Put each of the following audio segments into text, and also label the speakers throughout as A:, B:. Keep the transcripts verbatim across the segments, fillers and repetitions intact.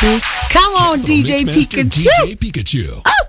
A: say, come on, D J Pikachu.
B: D J Pikachu.
A: Oh,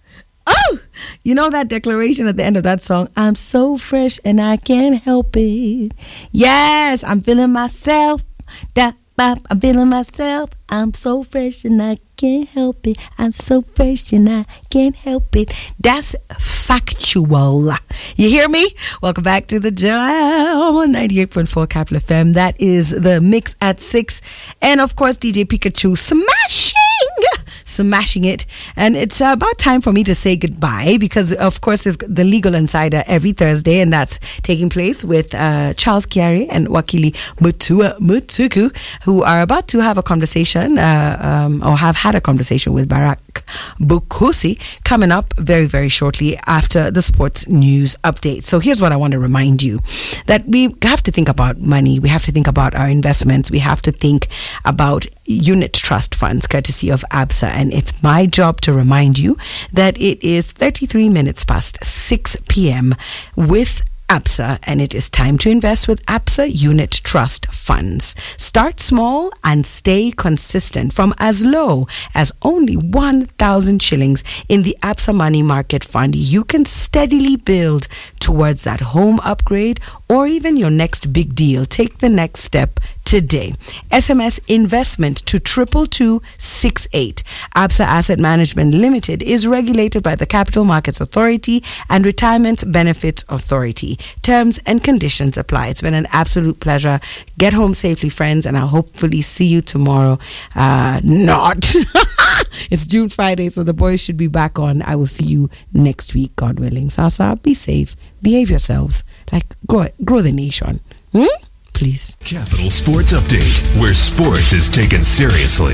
A: oh, you know that declaration at the end of that song? I'm so fresh and I can't help it. Yes, I'm feeling myself. Da, bop, I'm feeling myself. I'm so fresh and I can't help it. I'm so fresh and I can't help it. That's factual. You hear me? Welcome back to the Jam ninety-eight point four Capital F M. That is the mix at six. And of course, D J Pikachu smashing. Smashing it. And it's about time for me to say goodbye because, of course, there's the Legal Insider every Thursday, and that's taking place with uh, Charles Kiari and Wakili Mutua Mutuku, who are about to have a conversation uh, um, or have had a conversation with Barack Bukusi coming up very, very shortly after the sports news update. So here's what I want to remind you, that we have to think about money. We have to think about our investments. We have to think about unit trust funds, courtesy of ABSA. And it's my job to remind you that it is thirty-three minutes past six p.m. with ABSA, and it is time to invest with ABSA Unit Trust Funds. Start small and stay consistent from as low as only one thousand shillings in the ABSA Money Market Fund. You can steadily build towards that home upgrade or even your next big deal. Take the next step today. S M S investment to triple two six eight. ABSA Asset Management Limited is regulated by the Capital Markets Authority and Retirement Benefits Authority. Terms and conditions apply. It's been an absolute pleasure. Get home safely, friends, and I'll hopefully see you tomorrow. Uh, not. It's June Friday, so the boys should be back on. I will see you next week, God willing. Sasa, be safe. Behave yourselves. Like, grow, grow the nation. Hmm? Please.
B: Capital Sports Update, where sports is taken seriously.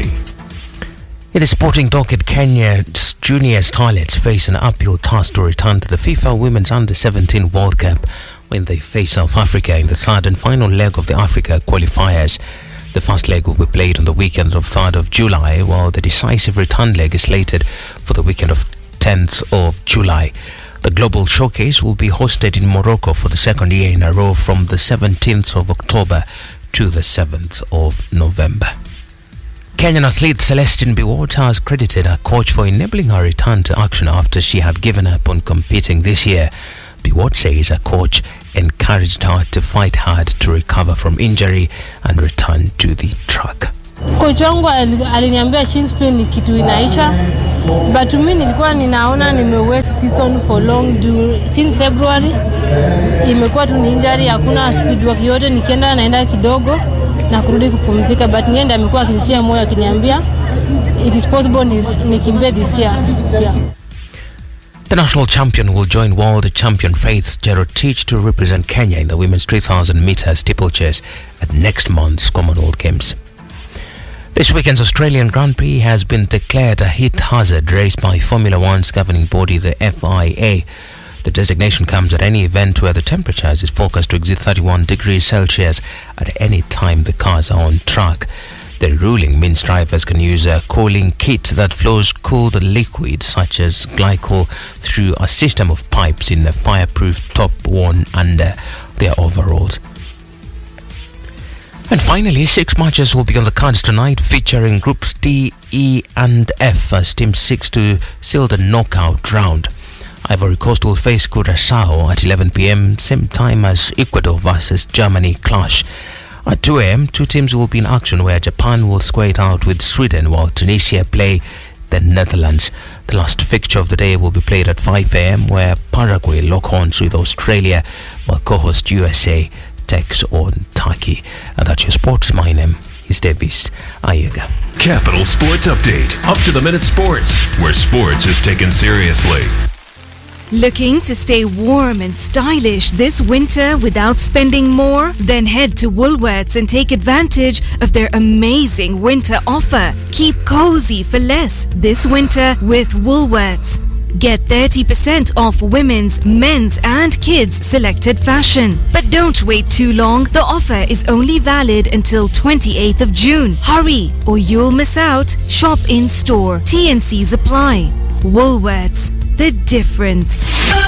C: In the sporting docket, Kenya's junior starlets face an uphill task to return to the FIFA Women's Under seventeen World Cup when they face South Africa in the third and final leg of the Africa qualifiers. The first leg will be played on the weekend of third of July, while the decisive return leg is slated for the weekend of tenth of July. The Global Showcase will be hosted in Morocco for the second year in a row from the seventeenth of October to the seventh of November. Kenyan athlete Celestine Biwott has credited her coach for enabling her return to action after she had given up on competing this year. Biwott says her coach encouraged her to fight hard to recover from injury and return to the track.
D: Coach wangu aliniambia shin splint ni kitu inaisha, but to me nilikuwa ninaona nimewait season for long do, since February imekuwa tu ni injury, hakuna speed work yote, nikienda naenda kidogo na kurudi kupumzika, but nienda amekuwa akinitia moyo akiniambia it is possible nikimbie this year. Yeah.
C: The national champion will join world champion Faith Cherotich to represent Kenya in the women's three thousand meter steeplechase at next month's Commonwealth Games. This weekend's Australian Grand Prix has been declared a heat hazard race by Formula One's governing body, the F I A. The designation comes at any event where the temperature is forecast to exceed thirty-one degrees Celsius at any time the cars are on track. The ruling means drivers can use a cooling kit that flows cooled liquid such as glycol through a system of pipes in a fireproof top worn under their overalls. And finally, six matches will be on the cards tonight, featuring Groups D, E and F as Team six to seal the knockout round. Ivory Coast will face Curaçao at eleven p.m, same time as Ecuador versus Germany clash. At two a.m, two teams will be in action where Japan will square it out with Sweden while Tunisia play the Netherlands. The last fixture of the day will be played at five a.m, where Paraguay lock horns with Australia while co-host U S A takes on Turkey. And that's your sports. My name is Davis Ayega.
B: Capital Sports Update. Up to the minute sports, where sports is taken seriously.
E: Looking to stay warm and stylish this winter without spending more? Then head to Woolworths and take advantage of their amazing winter offer. Keep cozy for less this winter with Woolworths. Get thirty percent off women's, men's and kids' selected fashion. But don't wait too long. The offer is only valid until twenty-eighth of June. Hurry or you'll miss out. Shop in store. T and C's apply. Woolworths, the difference.